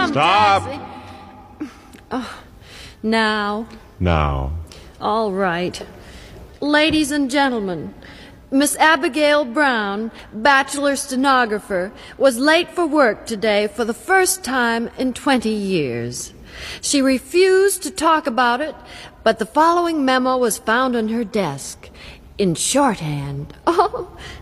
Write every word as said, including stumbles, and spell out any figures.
come, Stop. taxi. Oh, now. Now. All right. Ladies and gentlemen, Miss Abigail Brown, bachelor stenographer, was late for work today for the first time in twenty years. She refused to talk about it, but the following memo was found on her desk in shorthand. Oh,